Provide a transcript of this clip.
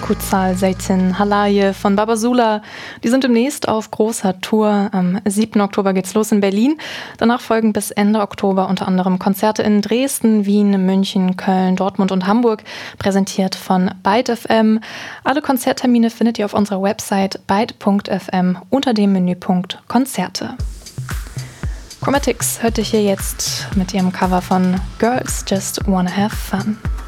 Kutsal, Zeytin, Halaye von Babasula. Die sind demnächst auf großer Tour. Am 7. Oktober geht's los in Berlin. Danach folgen bis Ende Oktober unter anderem Konzerte in Dresden, Wien, München, Köln, Dortmund und Hamburg, präsentiert von Byte FM. Alle Konzerttermine findet ihr auf unserer Website byte.fm unter dem Menüpunkt Konzerte. Chromatics hört ihr hier jetzt mit ihrem Cover von Girls Just Wanna Have Fun.